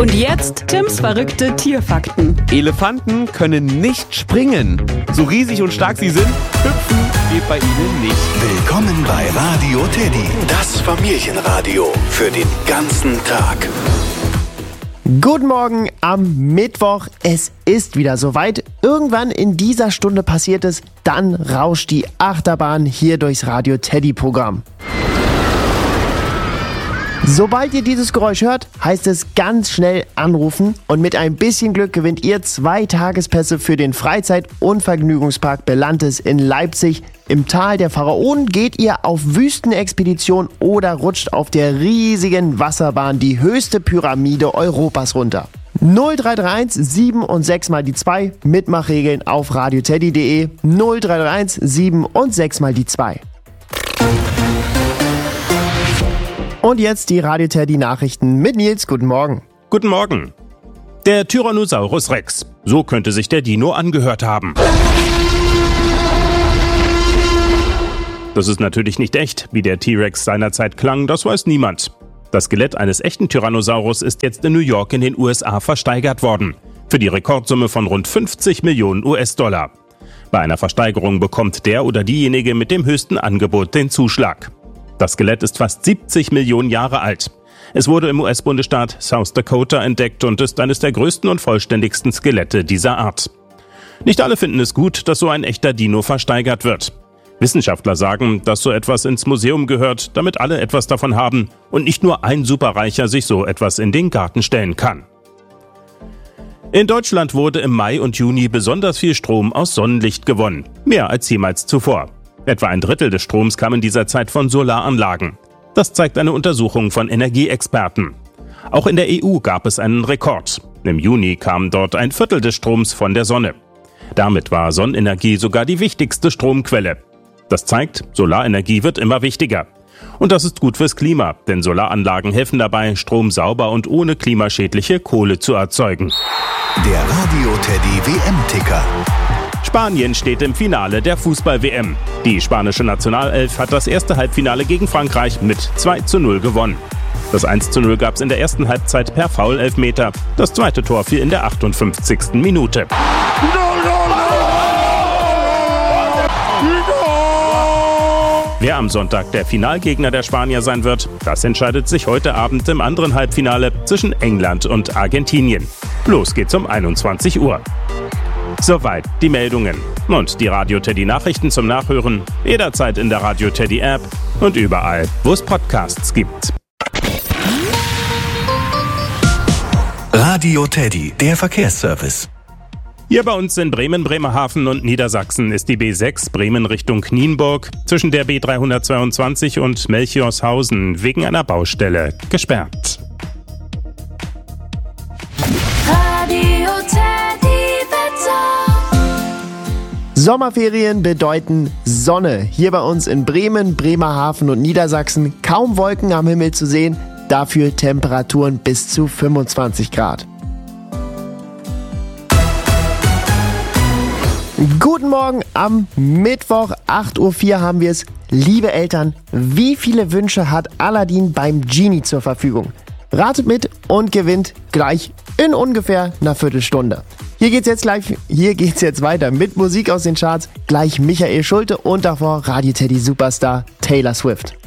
Und jetzt Tims verrückte Tierfakten. Elefanten können nicht springen. So riesig und stark sie sind, hüpfen geht bei ihnen nicht. Willkommen bei Radio Teddy, das Familienradio für den ganzen Tag. Guten Morgen am Mittwoch. Es ist wieder soweit. Irgendwann in dieser Stunde passiert es, dann rauscht die Achterbahn hier durchs Radio Teddy Programm. Sobald ihr dieses Geräusch hört, heißt es ganz schnell anrufen und mit ein bisschen Glück gewinnt ihr 2 Tagespässe für den Freizeit- und Vergnügungspark Belantes in Leipzig. Im Tal der Pharaonen geht ihr auf Wüstenexpedition oder rutscht auf der riesigen Wasserbahn die höchste Pyramide Europas runter. 0331 7 und 6 mal die 2, Mitmachregeln auf radioteddy.de, 0331 7 und 6 mal die 2. Und jetzt die Radio Teddy Nachrichten mit Nils. Guten Morgen. Guten Morgen. Der Tyrannosaurus Rex. So könnte sich der Dino angehört haben. Das ist natürlich nicht echt. Wie der T-Rex seinerzeit klang, das weiß niemand. Das Skelett eines echten Tyrannosaurus ist jetzt in New York in den USA versteigert worden. Für die Rekordsumme von rund 50 Millionen US-Dollar. Bei einer Versteigerung bekommt der oder diejenige mit dem höchsten Angebot den Zuschlag. Das Skelett ist fast 70 Millionen Jahre alt. Es wurde im US-Bundesstaat South Dakota entdeckt und ist eines der größten und vollständigsten Skelette dieser Art. Nicht alle finden es gut, dass so ein echter Dino versteigert wird. Wissenschaftler sagen, dass so etwas ins Museum gehört, damit alle etwas davon haben und nicht nur ein Superreicher sich so etwas in den Garten stellen kann. In Deutschland wurde im Mai und Juni besonders viel Strom aus Sonnenlicht gewonnen. Mehr als jemals zuvor. Etwa ein Drittel des Stroms kam in dieser Zeit von Solaranlagen. Das zeigt eine Untersuchung von Energieexperten. Auch in der EU gab es einen Rekord. Im Juni kam dort ein Viertel des Stroms von der Sonne. Damit war Sonnenenergie sogar die wichtigste Stromquelle. Das zeigt, Solarenergie wird immer wichtiger. Und das ist gut fürs Klima, denn Solaranlagen helfen dabei, Strom sauber und ohne klimaschädliche Kohle zu erzeugen. Der Radio Teddy WM-Ticker. Spanien steht im Finale der Fußball-WM. Die spanische Nationalelf hat das erste Halbfinale gegen Frankreich mit 2:0 gewonnen. Das 1:0 gab es in der ersten Halbzeit per Foul-Elfmeter. Das zweite Tor fiel in der 58. Minute. Wer am Sonntag der Finalgegner der Spanier sein wird, das entscheidet sich heute Abend im anderen Halbfinale zwischen England und Argentinien. Los geht's um 21 Uhr. Soweit die Meldungen. Und die Radio Teddy Nachrichten zum Nachhören jederzeit in der Radio Teddy App und überall, wo es Podcasts gibt. Radio Teddy, der Verkehrsservice. Hier bei uns in Bremen, Bremerhaven und Niedersachsen ist die B6 Bremen Richtung Nienburg zwischen der B322 und Melchiorshausen wegen einer Baustelle gesperrt. Radio Teddy. Sommerferien bedeuten Sonne. Hier bei uns in Bremen, Bremerhaven und Niedersachsen kaum Wolken am Himmel zu sehen, dafür Temperaturen bis zu 25 Grad. Guten Morgen am Mittwoch, 8:04 Uhr haben wir es. Liebe Eltern, wie viele Wünsche hat Aladdin beim Genie zur Verfügung? Ratet mit und gewinnt gleich in ungefähr einer Viertelstunde. Hier geht's jetzt weiter mit Musik aus den Charts. Gleich Michael Schulte und davor Radio Teddy Superstar Taylor Swift.